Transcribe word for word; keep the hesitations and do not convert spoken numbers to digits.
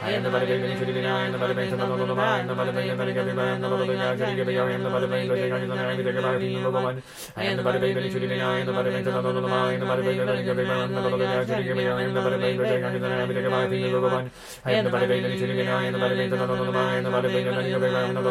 I am the body baby, and the I am the body baby, and the I am the body baby, and the baby, and the body baby, I am the body baby, and the I am the body baby, I am the body baby, and the I am the body baby, and the I am the body baby, and the baby, and the body baby, I am the body baby, and the body baby, I am the body baby, and the I am the body baby, and the I am the body baby, and the I am the body baby, and the body baby, and the